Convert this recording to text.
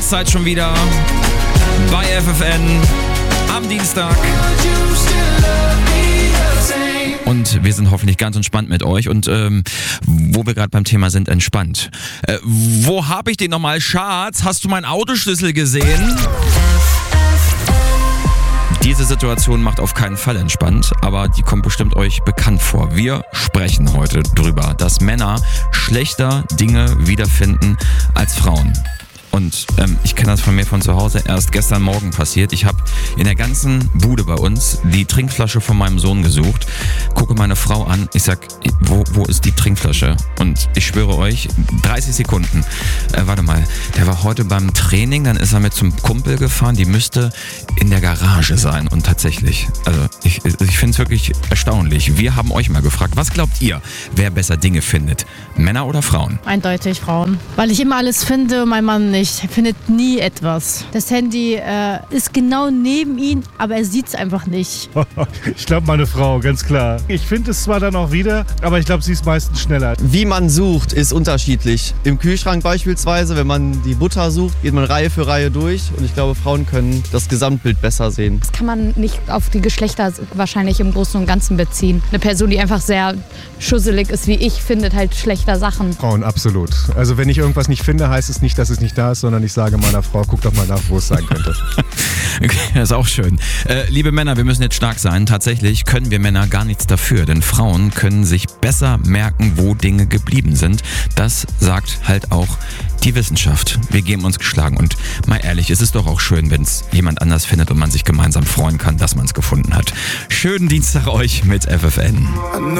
Mittagszeit schon wieder bei FFN am Dienstag. Und wir sind hoffentlich ganz entspannt mit euch. Und wo wir gerade beim Thema sind, entspannt. Wo habe ich den nochmal, Schatz? Hast du meinen Autoschlüssel gesehen? Diese Situation macht auf keinen Fall entspannt, aber die kommt bestimmt euch bekannt vor. Wir sprechen heute drüber, dass Männer schlechter Dinge wiederfinden als Frauen. Und ich kenne das von mir von zu Hause, erst gestern Morgen passiert. Ich habe in der ganzen Bude bei uns die Trinkflasche von meinem Sohn gesucht, gucke meine Frau an, ich sag, wo ist die Trinkflasche? Und ich schwöre euch, 30 Sekunden, warte mal, der war heute beim Training, dann ist er mit zum Kumpel gefahren, die müsste in der Garage sein. Und tatsächlich, also ich finde es wirklich erstaunlich. Wir haben euch mal gefragt, was glaubt ihr, wer besser Dinge findet? Männer oder Frauen? Eindeutig Frauen. Weil ich immer alles finde, mein Mann nicht. Er findet nie etwas. Das Handy ist genau neben ihm, aber er sieht es einfach nicht. Ich glaube, meine Frau, ganz klar. Ich finde es zwar dann auch wieder, aber ich glaube, sie ist meistens schneller. Wie man sucht, ist unterschiedlich. Im Kühlschrank beispielsweise, wenn man die Butter sucht, geht man Reihe für Reihe durch. Und ich glaube, Frauen können das Gesamtbild besser sehen. Das kann man nicht auf die Geschlechter wahrscheinlich im Großen und Ganzen beziehen. Eine Person, die einfach sehr schusselig ist wie ich, findet halt schlechter Sachen. Frauen, absolut. Also wenn ich irgendwas nicht finde, heißt es nicht, dass es nicht da ist, sondern ich sage meiner Frau, guck doch mal nach, wo es sein könnte. Okay, das ist auch schön. Liebe Männer, wir müssen jetzt stark sein. Tatsächlich können wir Männer gar nichts dafür, denn Frauen können sich besser merken, wo Dinge geblieben sind. Das sagt halt auch die Wissenschaft. Wir geben uns geschlagen und mal ehrlich, es ist doch auch schön, wenn es jemand anders findet und man sich gemeinsam freuen kann, dass man es gefunden hat. Schönen Dienstag euch mit FFN.